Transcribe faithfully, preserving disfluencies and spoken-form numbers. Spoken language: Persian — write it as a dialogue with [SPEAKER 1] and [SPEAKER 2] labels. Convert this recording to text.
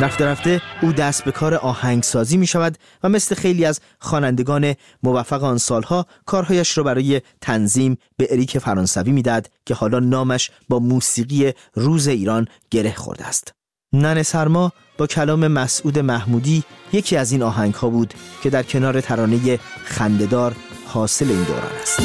[SPEAKER 1] رفته رفته او دست به کار آهنگسازی می شود و مثل خیلی از خوانندگان موفق آن سالها کارهایش را برای تنظیم به اریک فرانسوی می داد که حالا نامش با موسیقی روز ایران گره خورده است. ننه سرما با کلام مسعود محمودی یکی از این آهنگ‌ها بود که در کنار ترانه خنده‌دار حاصل این دوران است.